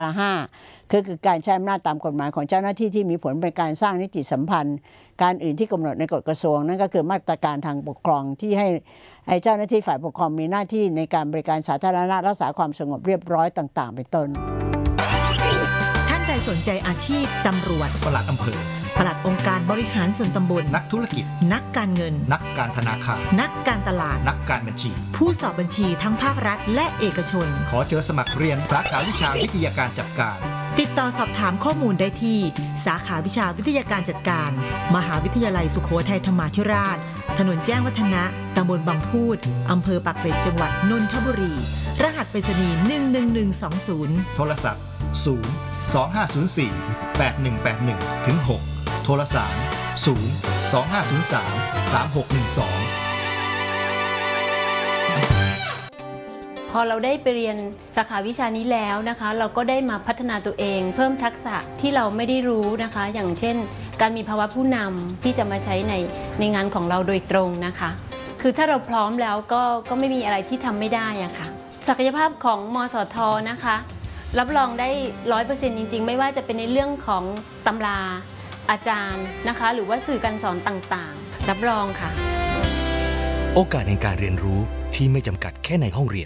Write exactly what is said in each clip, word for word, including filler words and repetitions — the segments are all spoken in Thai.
ห้าคือคือการใช้อำนาจตามกฎหมายของเจ้าหน้าที่ที่มีผลเป็นการสร้างนิติสัมพันธ์การอื่นที่กำหนดในกฎกระทรวงนั่นก็คือมาตรการทางปกครองที่ให้ให้เจ้าหน้าที่ฝ่ายปกครองมีหน้าที่ในการบริการสาธารณะรักษาความสงบเรียบร้อยต่างๆเป็นต้นท่านใดสนใจอาชีพตำรวจปลัดอำเภอปลัดองค์การบริหารส่วนตำบลนักธุรกิจนักการเงินนักการธนาคารนักการตลาดนักการบัญชีผู้สอบบัญชีทั้งภาครัฐและเอกชนขอเชิญสมัครเรียนสาขาวิชาวิทยาการจัดการติดต่อสอบถามข้อมูลได้ที่สาขาวิชาวิทยาการจัดการมหาวิทยาลัยสุโขทัยธรรมาธิราชถนนแจ้งวัฒนะตำบลบางพูดอำเภอปากเกร็ดจังหวัดนนทบุรีรหัสไปรษณีย์หนึ่งหนึ่งหนึ่งสองศูนย์โทรศัพท์ศูนย์ สอง ห้า ศูนย์ สี่ แปด หนึ่ง แปด หนึ่ง ถึง หกโทรศัพท์ศูนย์ สอง ห้า ศูนย์ สาม สาม หก หนึ่ง สองพอเราได้ไปเรียนสาขาวิชานี้แล้วนะคะเราก็ได้มาพัฒนาตัวเองเพิ่มทักษะที่เราไม่ได้รู้นะคะอย่างเช่นการมีภาวะผู้นำที่จะมาใช้ในในงานของเราโดยตรงนะคะคือถ้าเราพร้อมแล้วก็ก็ไม่มีอะไรที่ทำไม่ได้อะค่ะศักยภาพของมสท.นะคะรับรองได้ ร้อยเปอร์เซ็นต์ จริงๆไม่ว่าจะเป็นในเรื่องของตำราอาจารย์นะคะหรือว่าสื่อการสอนต่างๆรับรองค่ะโอกาสในการเรียนรู้ที่ไม่จำกัดแค่ในห้องเรียน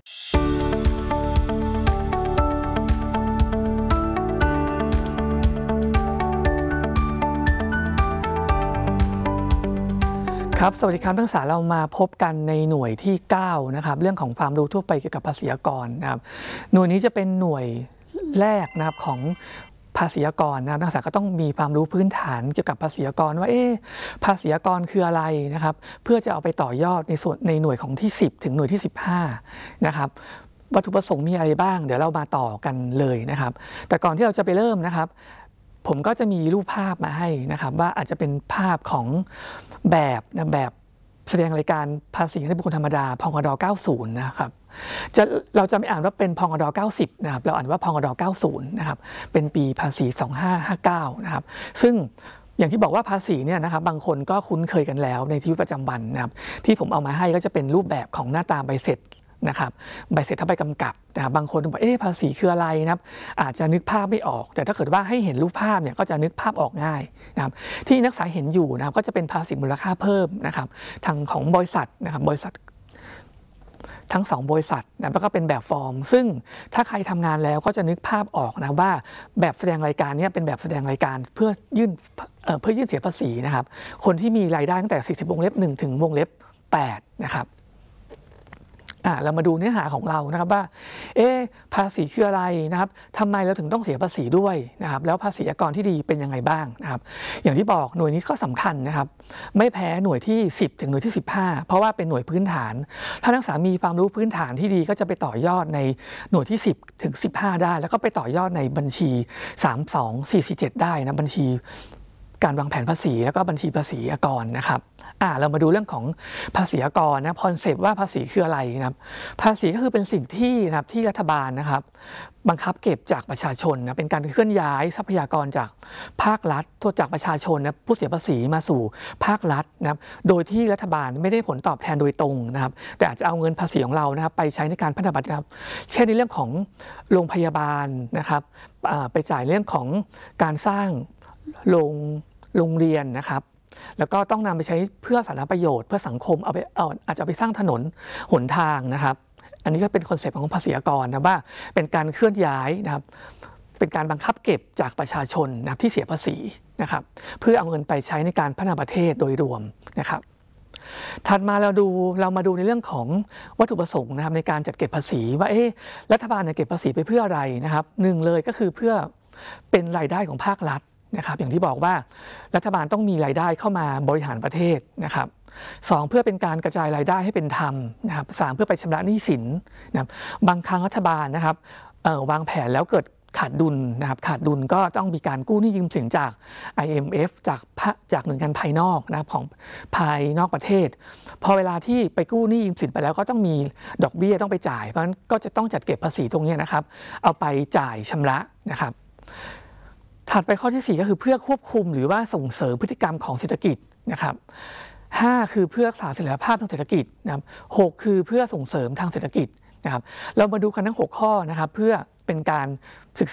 ครับสวัสดีครับนักศึกษาเรามาพบกันในหน่วยที่เก้านะครับเรื่องของความรู้ทั่วไปเกี่ยวกับภาษีอากรนะครับหน่วยนี้จะเป็นหน่วยแรกนะครับของภาษีอากรนะครับนักศึกษาก็ต้องมีความรู้พื้นฐานเกี่ยวกับภาษีอากรว่าเอ๊ะภาษีอากรคืออะไรนะครับเพื่อจะเอาไปต่อยอดในส่วนในหน่วยของที่สิบถึงหน่วยที่สิบห้านะครับวัตถุประสงค์มีอะไรบ้างเดี๋ยวเรามาต่อกันเลยนะครับแต่ก่อนที่เราจะไปเริ่มนะครับผมก็จะมีรูปภาพมาให้นะครับว่าอาจจะเป็นภาพของแบบนะแบบแสดงรายการภาษีให้บุคคลธรรมดาพงด.เก้าสิบนะครับจะเราจะไม่อ่านว่าเป็นพงด.เก้าสิบนะครับเราอ่านว่าพงด.เก้าสิบนะครับเป็นปีภาษีสองพันห้าร้อยห้าสิบเก้านะครับซึ่งอย่างที่บอกว่าภาษีเนี่ยนะครับบางคนก็คุ้นเคยกันแล้วในชีวิตประจำวันนะครับที่ผมเอามาให้ก็จะเป็นรูปแบบของหน้าตาใบเสร็จนะครับใบเสร็จถ้าใบกำกับนะบางคนบอกเอ๊ะภาษีคืออะไรนะครับอาจจะนึกภาพไม่ออกแต่ถ้าเกิดว่าให้เห็นรูปภาพเนี่ยก็จะนึกภาพออกง่ายนะครับที่นักศึกษาเห็นอยู่นะครับก็จะเป็นภาษีมูลค่าเพิ่มนะครับทางของบริษัทนะครับบริษัททั้งสองบริษัทนะแล้วก็เป็นแบบฟอร์มซึ่งถ้าใครทำงานแล้วก็จะนึกภาพออกนะว่าแบบแสดงรายการนี้เป็นแบบแสดงรายการเพื่อยื่นเอ่อเพื่อยื่นเสียภาษีนะครับคนที่มีรายได้ตั้งแต่สี่สิบวงเล็บหนึ่งถึงวงเล็บแปดนะครับเรามาดูเนื้อหาของเรานะครับว่าเอ๊ะภาษีคืออะไรนะครับทำไมเราถึงต้องเสียภาษีด้วยนะครับแล้วภาษีอากรที่ดีเป็นยังไงบ้างนะครับอย่างที่บอกหน่วยนี้ก็สำคัญนะครับไม่แพ้หน่วยที่สิบถึงหน่วยที่สิบห้าเพราะว่าเป็นหน่วยพื้นฐานถ้านักศึกษามีความรู้พื้นฐานที่ดีก็จะไปต่อยอดในหน่วยที่สิบถึงสิบห้าได้แล้วก็ไปต่อยอดในบัญชีสาม สอง สี่ สี่ เจ็ดได้นะบัญชีการวางแผนภาษีแล้วก็บัญชีภาษีอากรนะครับอ่าเรามาดูเรื่องของภาษีอากรนะคอนเซปต์ว่าภาษีคืออะไรนะครับภาษีก็คือเป็นสิ่งที่นะครับที่รัฐบาลนะครับบังคับเก็บจากประชาชนนะเป็นการเคลื่อนย้ายทรัพยากรจากภาครัฐทั่วจากประชาชนนะผู้เสียภาษีมาสู่ภาครัฐนะครับโดยที่รัฐบาลไม่ได้ผลตอบแทนโดยตรงนะครับแต่อาจจะเอาเงินภาษีของเรานะครับไปใช้ในการพัฒนาครับเช่นในเรื่องของโรงพยาบาลนะครับไปจ่ายเรื่องของการสร้างโรงโรงเรียนนะครับแล้วก็ต้องนำไปใช้เพื่อสาธารณประโยชน์เพื่อสังคมเอาไปเอาอาจจะไปสร้างถนนหนทางนะครับอันนี้ก็เป็นคอนเซปต์ของภาษีอากรนะว่าเป็นการเคลื่อนย้ายนะครับเป็นการบังคับเก็บจากประชาชนนะครับที่เสียภาษีนะครับเพื่อเอาเงินไปใช้ในการพัฒนาประเทศโดยรวมนะครับถัดมาเราดูเรามาดูในเรื่องของวัตถุประสงค์นะครับในการจัดเก็บภาษีว่าเอ๊ะรัฐบาลเนี่ยเก็บภาษีไปเพื่ออะไรนะครับหนึ่งเลยก็คือเพื่อเป็นรายได้ของภาครัฐนะครับอย่างที่บอกว่ารัฐบาลต้องมีรายได้เข้ามาบริหารประเทศนะครับสองเพื่อเป็นการกระจายรายได้ให้เป็นธรรมนะครับสามเพื่อไปชำระหนี้สินนะครับบางครั้งรัฐบาลนะครับวางแผนแล้วเกิดขาดดุลนะครับขาดดุลก็ต้องมีการกู้หนี้ยืมสินจาก ไอ เอ็ม เอฟ จากจากหน่วยงานภายนอกนะครับของภายนอกประเทศพอเวลาที่ไปกู้หนี้ยืมสินไปแล้วก็ต้องมีดอกเบี้ยต้องไปจ่ายเพราะฉะนั้นก็จะต้องจัดเก็บภาษีตรงนี้นะครับเอาไปจ่ายชำระนะครับถัดไปข้อที่สี่ก็คือเพื่อควบคุมหรือว่าส่งเสริมพฤติกรรมของเศรษฐกิจนะครับห้าคือเพื่อรักษาเสถียรภาพทางเศรษฐกิจนะครับหกคือเพื่อส่งเสริมทางเศรษฐกิจนะครับเรามาดูกันทั้งหกข้อนะครับเพื่อเป็นการศึก